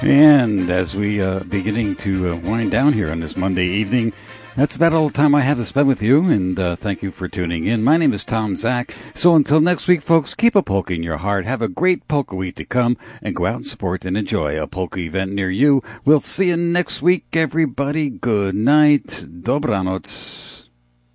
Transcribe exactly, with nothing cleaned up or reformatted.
And as we uh, beginning to uh, wind down here on this Monday evening, that's about all the time I have to spend with you, and uh, thank you for tuning in. My name is Tom Zach. So until next week, folks, keep a polka in your heart, have a great polka week to come, and go out and support and enjoy a polka event near you. We'll see you next week, everybody. Good night. Dobranoc.